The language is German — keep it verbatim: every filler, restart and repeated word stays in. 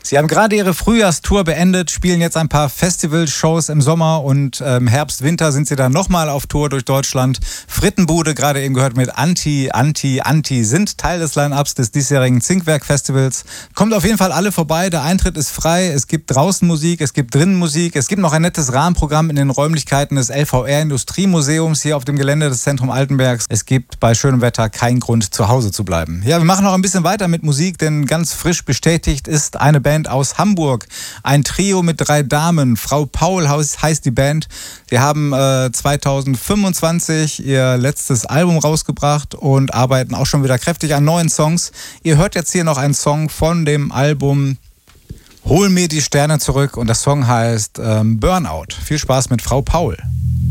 Sie haben gerade Ihre Frühjahrstour beendet, spielen jetzt ein paar Festivalshows im Sommer und im Herbst, Winter sind Sie dann nochmal auf Tour durch Deutschland. Frittenbude, gerade eben gehört mit Anti, Anti, Anti, sind Teil des Line-Ups des diesjährigen Zinkwerk-Festivals. Kommt auf jeden Fall alle vorbei, der Eintritt ist frei, es gibt draußen Musik, es gibt drinnen Musik, es gibt noch ein nettes Rahmenprogramm in den Räumlichkeiten des L V R-Industriemuseums hier auf dem Gelände des Zentrum Altenbergs. Es gibt bei schönem Wetter keinen Grund, zu Hause zu bleiben. Ja, wir machen noch ein bisschen weiter mit Musik, denn ganz frisch bestätigt ist eine Band aus Hamburg. Ein Trio mit drei Damen. Frau Paul heißt die Band. Sie haben äh, zweitausendfünfundzwanzig ihr letztes Album rausgebracht und arbeiten auch schon wieder kräftig an neuen Songs. Ihr hört jetzt hier noch einen Song von dem Album Hol mir die Sterne zurück und der Song heißt ähm, Burnout. Viel Spaß mit Frau Paul.